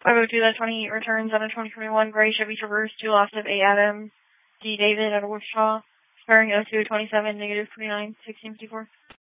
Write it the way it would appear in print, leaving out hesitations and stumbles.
502, that 28 returns on a 2021 gray Chevy Traverse, 2 lots of A. Adams, D. David out of Wichita, expiring 02-27, negative 29, 1654.